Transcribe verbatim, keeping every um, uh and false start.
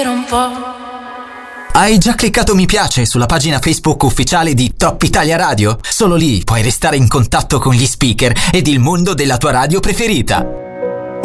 un po'. Hai già cliccato mi piace sulla pagina Facebook ufficiale di Top Italia Radio? Solo lì puoi restare in contatto con gli speaker ed il mondo della tua radio preferita.